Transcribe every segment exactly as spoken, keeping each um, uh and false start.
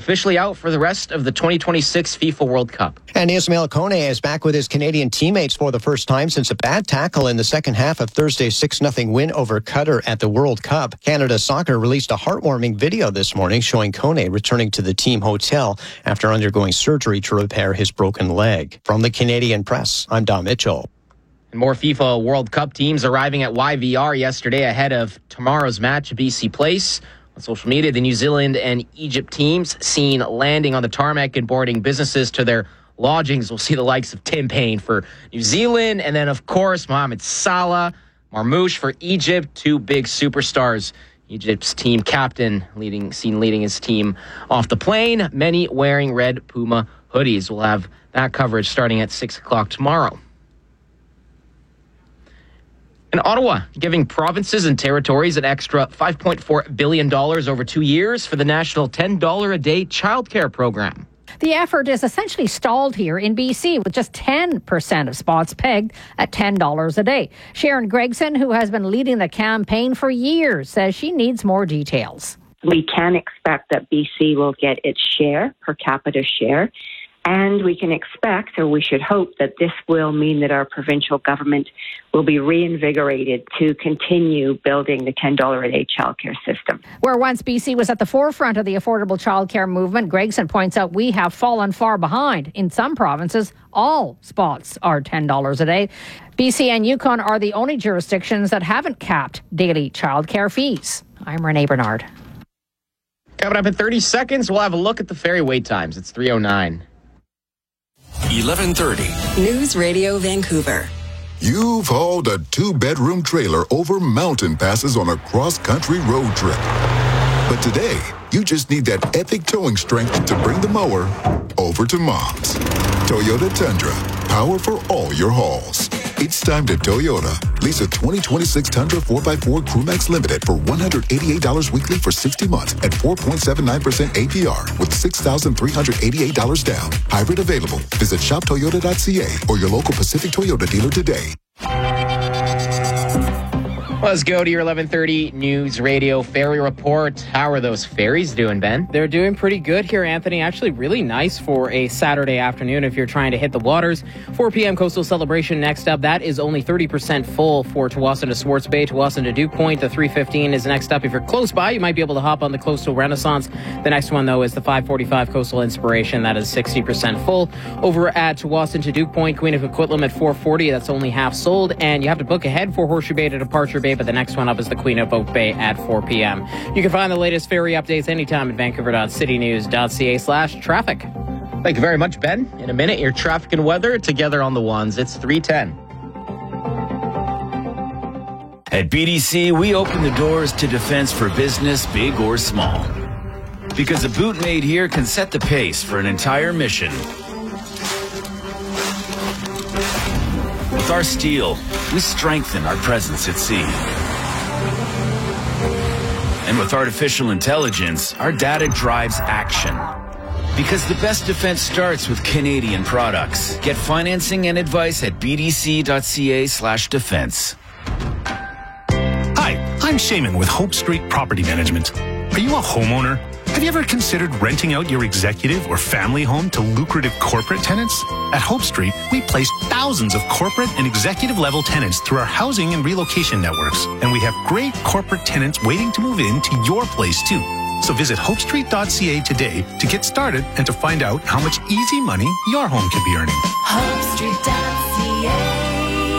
officially out for the rest of the twenty twenty-six FIFA World Cup. And Ismail Kone is back with his Canadian teammates for the first time since a bad tackle in the second half of Thursday's six nothing win over Qatar at the World Cup. Canada Soccer released a heartwarming video this morning showing Kone returning to the team hotel after undergoing surgery to repair his broken leg. From the Canadian Press, I'm Don Mitchell. And more FIFA World Cup teams arriving at Y V R yesterday ahead of tomorrow's match at B C Place. On social media, the New Zealand and Egypt teams seen landing on the tarmac and boarding businesses to their lodgings. We'll see the likes of Tim Payne for New Zealand, and then, of course, Mohamed Salah, Marmoush for Egypt, two big superstars. Egypt's team captain leading, seen leading his team off the plane, many wearing red Puma hoodies. We'll have that coverage starting at six o'clock tomorrow. In Ottawa, giving provinces and territories an extra five point four billion dollars over two years for the national ten dollars a day childcare program. The effort is essentially stalled here in B C with just ten percent of spots pegged at ten dollars a day. Sharon Gregson, who has been leading the campaign for years, says she needs more details. We can expect that B C will get its share, per capita share, and we can expect, or we should hope, that this will mean that our provincial government will be reinvigorated to continue building the ten dollars a day childcare system. Where once B C was at the forefront of the affordable childcare movement, Gregson points out we have fallen far behind. In some provinces, all spots are ten dollars a day. B C and Yukon are the only jurisdictions that haven't capped daily childcare fees. I'm Renee Bernard. Coming up in thirty seconds, we'll have a look at the ferry wait times. It's three oh nine. eleven thirty. News Radio Vancouver. You've hauled a two-bedroom trailer over mountain passes on a cross-country road trip. But today, you just need that epic towing strength to bring the mower over to Mom's. Toyota Tundra. Power for all your hauls. It's time to Toyota. Lease a twenty twenty-six Tundra four by four Crewmax Limited for one hundred eighty-eight dollars weekly for sixty months at four point seven nine percent A P R with six thousand three hundred eighty-eight dollars down. Hybrid available. Visit shop toyota dot c a or your local Pacific Toyota dealer today. Let's go to your eleven thirty News Radio Ferry Report. How are those ferries doing, Ben? They're doing pretty good here, Anthony. Actually really nice for a Saturday afternoon if you're trying to hit the waters. four p.m. Coastal Celebration next up. That is only thirty percent full for Tsawwassen to Swartz Bay, Tsawwassen to Duke Point. The three fifteen is next up. If you're close by, you might be able to hop on the Coastal Renaissance. The next one, though, is the five forty-five Coastal Inspiration. That is sixty percent full. Over at Tsawwassen to Duke Point, Queen of Coquitlam at four forty. That's only half sold. And you have to book ahead for Horseshoe Bay to Departure Bay, but the next one up is the Queen of Oak Bay at four p.m. You can find the latest ferry updates anytime at vancouver dot city news dot c a slash traffic. Thank you very much, Ben. In a minute, your traffic and weather together on the ones. It's three ten. At B D C, we open the doors to defense for business, big or small. Because a boot made here can set the pace for an entire mission. With our steel, we strengthen our presence at sea. And with artificial intelligence, our data drives action. Because the best defense starts with Canadian products. Get financing and advice at b d c dot c a slash defense. Hi, I'm Shaman with Hope Street Property Management. Are you a homeowner? Have you ever considered renting out your executive or family home to lucrative corporate tenants? At Hope Street, we place thousands of corporate and executive level tenants through our housing and relocation networks. And we have great corporate tenants waiting to move into your place too. So visit hope street dot c a today to get started and to find out how much easy money your home could be earning. hope street dot c a.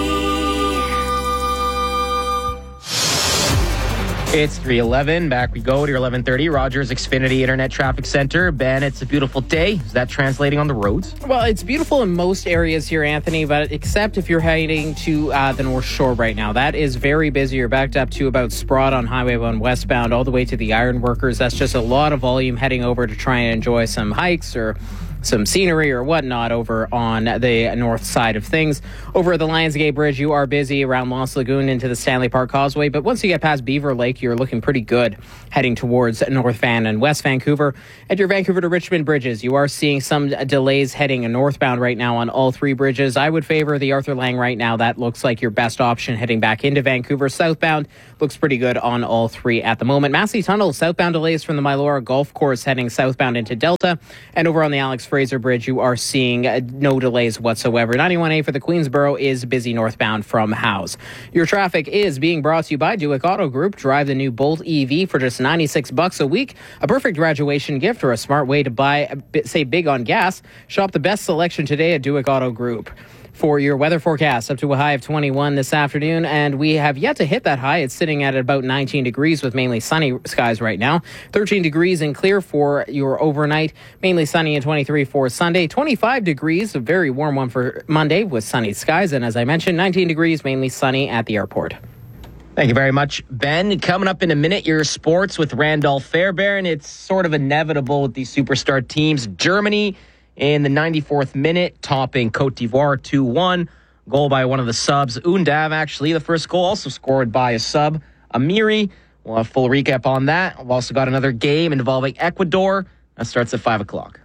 It's three eleven. Back we go to your eleven thirty Rogers Xfinity Internet Traffic Center. Ben, it's a beautiful day. Is that translating on the roads? Well, it's beautiful in most areas here, Anthony, but except if you're heading to uh, the North Shore right now. That is very busy. You're backed up to about Sprott on Highway one westbound all the way to the Ironworkers. That's just a lot of volume heading over to try and enjoy some hikes or some scenery or whatnot over on the north side of things. Over at the Lionsgate Bridge, you are busy around Lost Lagoon into the Stanley Park Causeway, but once you get past Beaver Lake, you're looking pretty good heading towards North Van and West Vancouver. At your Vancouver to Richmond bridges, you are seeing some delays heading northbound right now on all three bridges. I would favor the Arthur Lang right now. That looks like your best option heading back into Vancouver. Southbound looks pretty good on all three at the moment. Massey Tunnel, southbound delays from the Mylora Golf Course heading southbound into Delta. And over on the Alex Fraser Bridge, you are seeing uh, no delays whatsoever. ninety-one A for the Queensboro is busy northbound from Howes. Your traffic is being brought to you by Duick Auto Group. Drive the new Bolt E V for just ninety-six bucks a week. A perfect graduation gift or a smart way to buy, save big on gas. Shop the best selection today at Duick Auto Group. For your weather forecast, up to a high of twenty-one this afternoon, and we have yet to hit that high. It's sitting at about nineteen degrees with mainly sunny skies right now. thirteen degrees and clear for your overnight, mainly sunny, and twenty-three for Sunday. twenty-five degrees, a very warm one for Monday with sunny skies, and as I mentioned, nineteen degrees, mainly sunny at the airport. Thank you very much, Ben. Coming up in a minute, your sports with Randolph Fairbairn. It's sort of inevitable with these superstar teams. Germany in the ninety-fourth minute, topping Cote d'Ivoire two one. Goal by one of the subs. Undav, actually, the first goal also scored by a sub, Amiri. We'll have a full recap on that. We've also got another game involving Ecuador. That starts at five o'clock.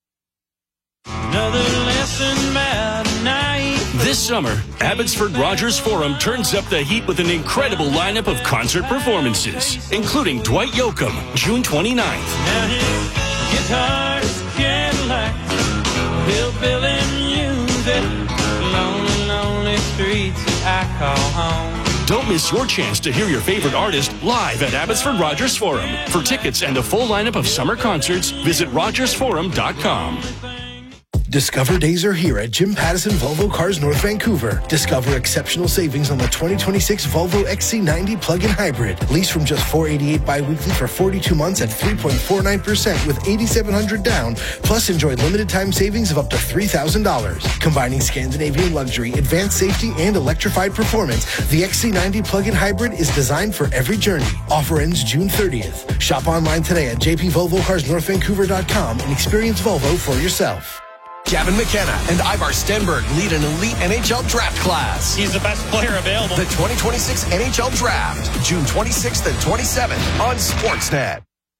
Another lesson about night. This summer, Abbotsford Rogers Forum turns up the heat with an incredible lineup of concert performances, including Dwight Yoakam, June twenty-ninth. Now his guitar's Cadillac, hillbilly music, lonely, lonely streets that I call home. Don't miss your chance to hear your favorite artist live at Abbotsford Rogers Forum. For tickets and a full lineup of summer concerts, visit rogers forum dot com. Discover days are here at Jim Pattison Volvo Cars North Vancouver. Discover exceptional savings on the twenty twenty-six Volvo X C ninety plug-in hybrid. Lease from just four hundred eighty-eight dollars bi-weekly for forty-two months at three point four nine percent with eight thousand seven hundred dollars down. Plus, enjoy limited time savings of up to three thousand dollars. Combining Scandinavian luxury, advanced safety, and electrified performance, the X C ninety plug-in hybrid is designed for every journey. Offer ends June thirtieth. Shop online today at j p volvo cars north vancouver dot com and experience Volvo for yourself. Gavin McKenna and Ivar Stenberg lead an elite N H L draft class. He's the best player available. The twenty twenty-six N H L Draft, June twenty-sixth and twenty-seventh on Sportsnet.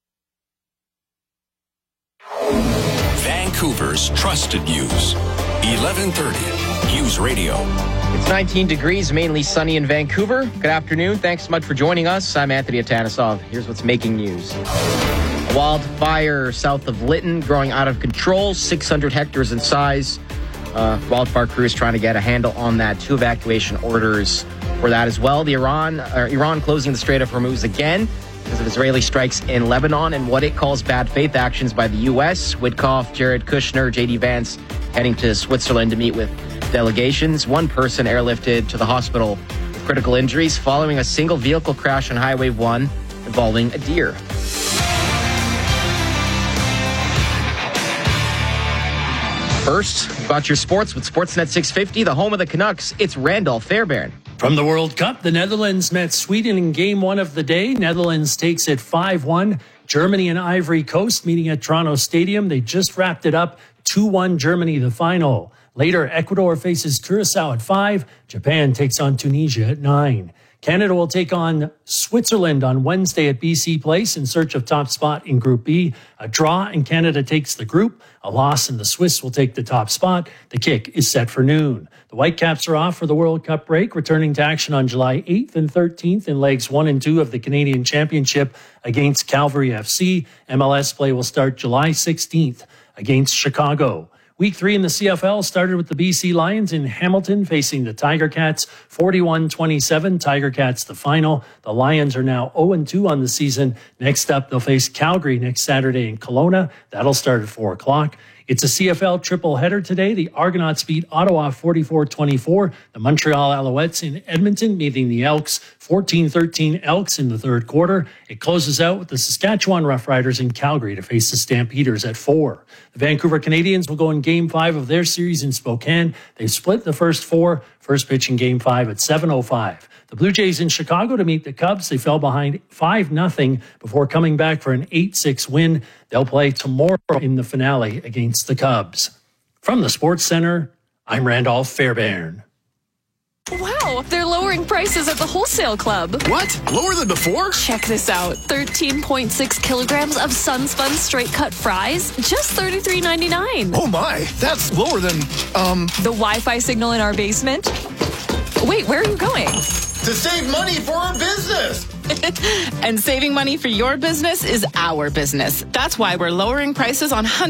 Vancouver's trusted news. eleven thirty News Radio. It's nineteen degrees, mainly sunny in Vancouver. Good afternoon. Thanks so much for joining us. I'm Anthony Atanasov. Here's what's making news. A wildfire south of Lytton growing out of control, six hundred hectares in size. Uh, wildfire crews trying to get a handle on that. Two evacuation orders for that as well. The Iran, uh, Iran closing the Strait of Hormuz again because of Israeli strikes in Lebanon and what it calls bad faith actions by the U S. Witkoff, Jared Kushner, J D Vance heading to Switzerland to meet with delegations. One person airlifted to the hospital with critical injuries following a single vehicle crash on Highway one involving a deer. First, about your sports with Sportsnet six fifty, the home of the Canucks. It's Randolph Fairbairn. From the World Cup, the Netherlands met Sweden in game one of the day. Netherlands takes it five one. Germany and Ivory Coast meeting at Toronto Stadium. They just wrapped it up. two one Germany, the final. Later, Ecuador faces Curacao at five. Japan takes on Tunisia at nine. Canada will take on Switzerland on Wednesday at B C Place in search of top spot in Group B. A draw and Canada takes the group. A loss and the Swiss will take the top spot. The kick is set for noon. The Whitecaps are off for the World Cup break, returning to action on July eighth and thirteenth in legs one and two of the Canadian Championship against Calgary F C. M L S play will start July sixteenth against Chicago. Week three in the C F L started with the B C Lions in Hamilton facing the Tiger Cats, forty-one twenty-seven. Tiger Cats the final. The Lions are now oh and two on the season. Next up, they'll face Calgary next Saturday in Kelowna. That'll start at four o'clock. It's a C F L triple header today. The Argonauts beat Ottawa forty-four twenty-four. The Montreal Alouettes in Edmonton meeting the Elks fourteen thirteen Elks in the third quarter. It closes out with the Saskatchewan Roughriders in Calgary to face the Stampeders at four. The Vancouver Canadians will go in game five of their series in Spokane. They've split the first four. First pitch in Game five at seven oh five. The Blue Jays in Chicago to meet the Cubs. They fell behind five nothing before coming back for an eight six win. They'll play tomorrow in the finale against the Cubs. From the Sports Center, I'm Randolph Fairbairn. Wow, they're lowering prices at the Wholesale Club. What? Lower than before? Check this out. thirteen point six kilograms of Sunspun straight cut fries, just thirty-three ninety-nine. Oh my, that's lower than, um... the Wi-Fi signal in our basement? Wait, where are you going? To save money for our business! And saving money for your business is our business. That's why we're lowering prices on hundreds